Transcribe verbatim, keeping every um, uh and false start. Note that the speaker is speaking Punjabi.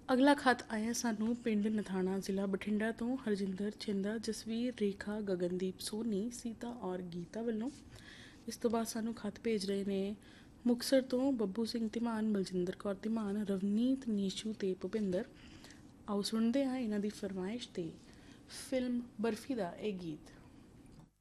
ਅਗਲਾ ਖਤ ਆਇਆ ਸਾਨੂੰ ਪਿੰਡ ਨਥਾਣਾ, ਜ਼ਿਲ੍ਹਾ ਬਠਿੰਡਾ ਤੋਂ ਹਰਜਿੰਦਰ ਚਿੰਦਾ, ਜਸਵੀਰ, ਰੇਖਾ, ਗਗਨਦੀਪ, ਸੋਨੀ, ਸੀਤਾ ਔਰ ਗੀਤਾ ਵੱਲੋਂ। ਇਸ ਤੋਂ ਬਾਅਦ ਸਾਨੂੰ ਖਤ ਭੇਜ ਰਹੇ ਨੇ ਮੁਕਤਸਰ ਤੋਂ ਬੱਬੂ ਸਿੰਘ ਧੀਮਾਨ, ਬਲਜਿੰਦਰ ਕੌਰ ਧੀਮਾਨ, ਰਵਨੀਤ, ਨੀਸ਼ੂ ਤੇ ਭੁਪਿੰਦਰ। ਆਓ ਸੁਣਦੇ ਹਾਂ ਇਹਨਾਂ ਦੀ ਫਰਮਾਇਸ਼ 'ਤੇ ਫਿਲਮ ਬਰਫੀ ਦਾ ਇਹ ਗੀਤ।